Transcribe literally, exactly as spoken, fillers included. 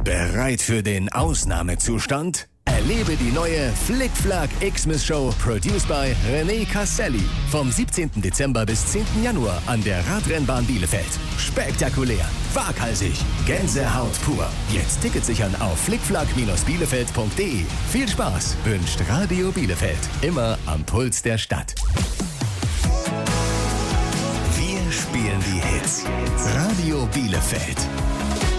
Bereit für den Ausnahmezustand? Erlebe die neue Flick-Flack Xmas-Show, produced by René Casselli. Vom siebzehnten Dezember bis zehnten Januar an der Radrennbahn Bielefeld. Spektakulär, waghalsig, Gänsehaut pur. Jetzt Tickets sichern auf flickflack Bindestrich bielefeld punkt de. Viel Spaß wünscht Radio Bielefeld. Immer am Puls der Stadt. Wir spielen die Hits. Radio Bielefeld.